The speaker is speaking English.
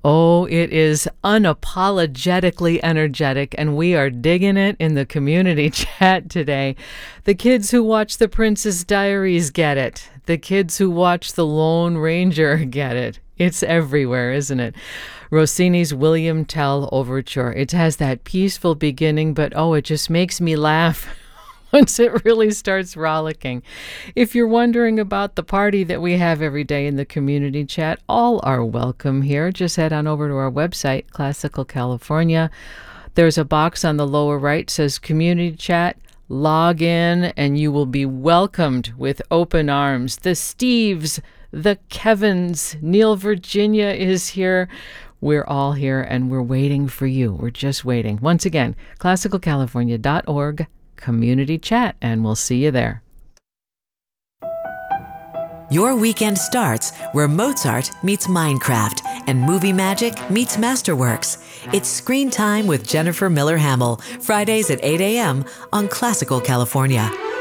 Oh, it is unapologetically energetic, and we are digging it in the community chat today. The kids who watch The Princess Diaries get it. The kids who watch The Lone Ranger get it. It's everywhere, isn't it? Rossini's William Tell Overture. It has that peaceful beginning, but it just makes me laugh once it really starts rollicking. If you're wondering about the party that we have every day in the community chat, all are welcome here. Just head on over to our website, Classical California. There's a box on the lower right says Community Chat. Log in and you will be welcomed with open arms. The Steves, the Kevins, Neil Virginia is here. We're all here and we're waiting for you. We're just waiting. Once again, classicalcalifornia.org. Community chat, and we'll see you there. Your weekend starts where Mozart meets Minecraft and movie magic meets Masterworks. It's Screen Time with Jennifer Miller Hamill, Fridays at 8 a.m. on Classical California.